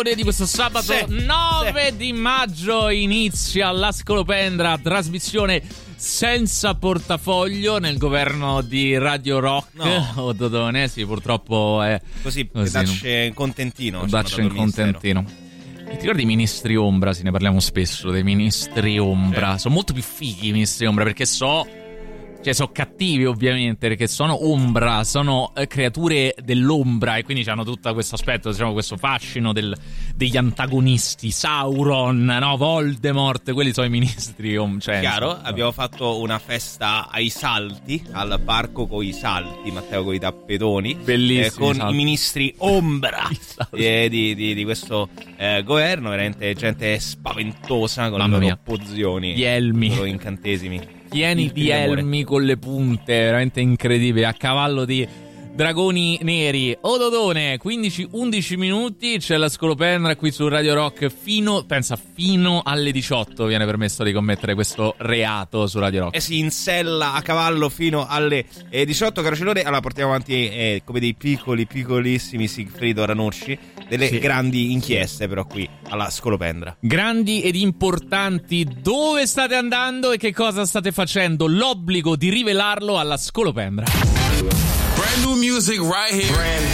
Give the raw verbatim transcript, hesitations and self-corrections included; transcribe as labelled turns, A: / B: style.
A: Di questo sabato
B: sì,
A: nove
B: sì.
A: di maggio inizia la Scolopendra, trasmissione senza portafoglio nel governo di Radio Rock.
B: No.
A: O Dodone, sì, purtroppo è
B: così,
A: così,
B: dacci in contentino.
A: dacci in contentino. E ti ricordi i ministri ombra? Sì, ne parliamo spesso dei ministri ombra.
B: Sì.
A: Sono molto più fighi i ministri ombra, perché so, cioè sono cattivi ovviamente, perché sono ombra, sono eh, creature dell'ombra, e quindi hanno tutto questo aspetto, diciamo, questo fascino del, degli antagonisti, Sauron, no, Voldemort, quelli sono i ministri om- cioè,
B: Chiaro,
A: insomma,
B: abbiamo fatto una festa ai salti, al parco con i salti, Matteo, con i tappetoni.
A: Bellissimo,
B: eh, con i ministri ombra eh, di, di, di questo eh, governo, veramente gente spaventosa con
A: Mamma
B: le loro
A: mia.
B: pozioni,
A: Gli elmi.
B: i loro incantesimi.
A: pieni
B: Il
A: di
B: timore.
A: elmi con le punte, veramente incredibile, a cavallo di dragoni neri. Ododone, quindici undici minuti, c'è la Scolopendra qui su Radio Rock fino, pensa, fino alle diciotto viene permesso di commettere questo reato su Radio Rock.
B: E si insella a cavallo fino alle eh, diciotto, caro Celore. Allora portiamo avanti eh, come dei piccoli, piccolissimi Sigfrido Ranucci, delle
A: Sì.
B: grandi inchieste però qui alla Scolopendra.
A: Grandi ed importanti, dove state andando e che cosa state facendo? L'obbligo di rivelarlo alla Scolopendra.
C: Brand new music right here. Brand